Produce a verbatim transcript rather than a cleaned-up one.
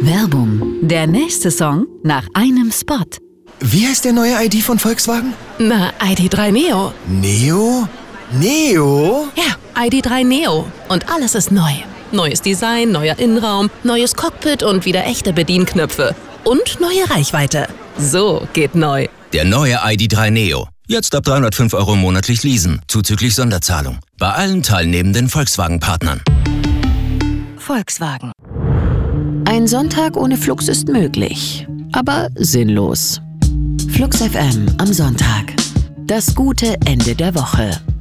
Werbung. Der nächste Song nach einem Spot. Wie heißt der neue I D von Volkswagen? Na, I D drei Neo. Neo? Neo? Ja, I D drei Neo. Und alles ist neu. Neues Design, neuer Innenraum, neues Cockpit und wieder echte Bedienknöpfe. Und neue Reichweite. So geht neu. Der neue I D drei Neo. Jetzt ab dreihundertfünf Euro monatlich leasen, zuzüglich Sonderzahlung. Bei allen teilnehmenden Volkswagen-Partnern. Volkswagen. Ein Sonntag ohne Flux ist möglich, aber sinnlos. Flux F M am Sonntag. Das gute Ende der Woche.